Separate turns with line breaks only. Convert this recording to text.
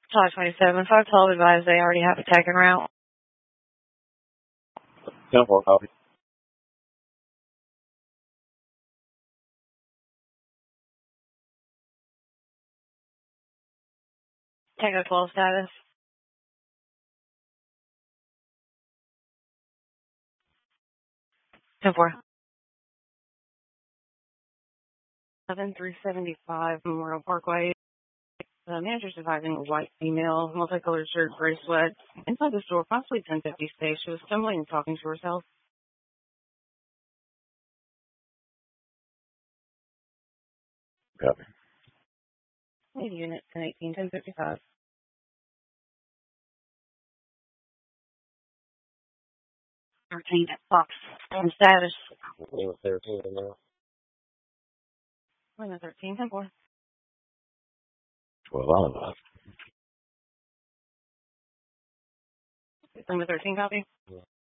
July 27th. 512 advised they already have a taken route.
10-4 copy.
Tango 12 status. 10-4. 7375 Memorial Parkway. The manager's advising a white female, multicolored shirt, gray sweat. Inside the store, possibly 1050 stage. She was stumbling and talking to herself.
Copy.
Lead unit 1018, 1055. 13 Fox. And status.
Lima 13 now.
Lima 13, 10-4.
12 Olive.
Lima 13 copy.